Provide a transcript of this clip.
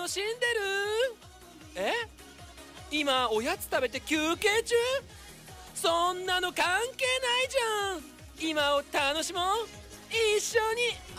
楽しんでる？今おやつ食べて休憩中？そんなの関係ないじゃん。今を楽しもう。一緒に